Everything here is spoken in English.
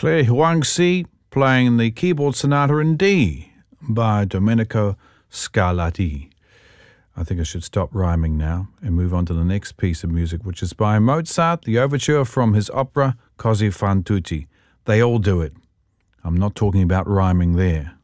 Claire Huangzi playing the keyboard sonata in D by Domenico Scarlatti. I think I should stop rhyming now and move on to the next piece of music, which is by Mozart, the overture from his opera Così fan tutti. They all do it. I'm not talking about rhyming there.